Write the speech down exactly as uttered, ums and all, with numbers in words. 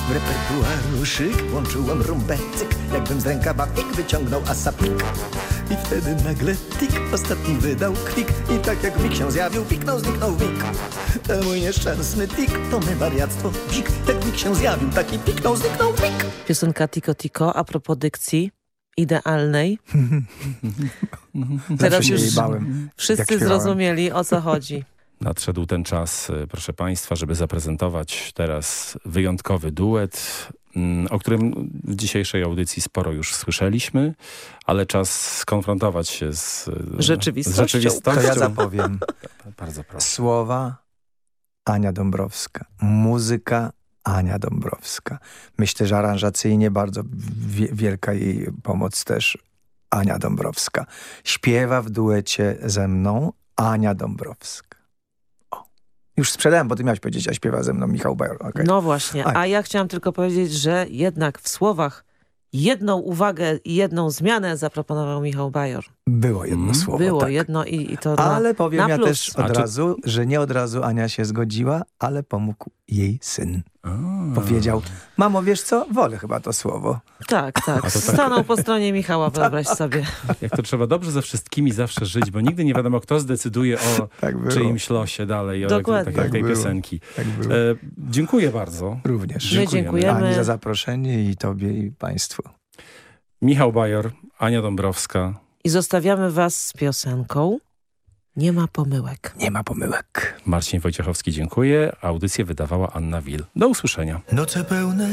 W repertuaru szyk włączyłem rumbecyk, jakbym z rękawa pik wyciągnął asapik. I wtedy nagle tik, ostatni wydał kwik. I tak jak mig się zjawił, piknął, zniknął wik. Ten mój nieszczęsny tik, to my wariactwo bzik. Jak mig się zjawił, taki piknął, zniknął wik. Piosenka Tiko Tiko, a propos dykcji idealnej. Teraz już wszyscy zrozumieli, o co chodzi. Nadszedł ten czas, proszę Państwa, żeby zaprezentować teraz wyjątkowy duet, o którym w dzisiejszej audycji sporo już słyszeliśmy, ale czas skonfrontować się z rzeczywistością. Z rzeczywistością. To ja zapowiem. Bardzo proszę. Słowa Ania Dąbrowska. Muzyka Ania Dąbrowska. Myślę, że aranżacyjnie bardzo wie, wielka jej pomoc też Ania Dąbrowska. Śpiewa w duecie ze mną Ania Dąbrowska. O. Już sprzedałem, bo ty miałeś powiedzieć, a śpiewa ze mną Michał Bajor. Okay. No właśnie, a ja chciałam tylko powiedzieć, że jednak w słowach jedną uwagę i jedną zmianę zaproponował Michał Bajor. Było jedno mm. słowo, Było tak. jedno i, i to Ale na, powiem na ja plus. też od A razu, czy... że nie od razu Ania się zgodziła, ale pomógł jej syn. A. Powiedział, mamo, wiesz co? Wolę chyba to słowo. Tak, tak. tak. Stanął po stronie Michała, wyobraź sobie. Jak to trzeba dobrze ze wszystkimi zawsze żyć, bo nigdy nie wiadomo, kto zdecyduje o tak czyimś losie dalej, o Dokładnie. tak jak tak tej było. piosenki. Tak było. E, dziękuję bardzo. Również. My dziękujemy. Ani za zaproszenie i tobie i państwu. Michał Bajor, Ania Dąbrowska. I zostawiamy was z piosenką Nie ma pomyłek. Nie ma pomyłek. Marcin Wojciechowski, dziękuję. Audycję wydawała Anna Wil. Do usłyszenia. Noce pełne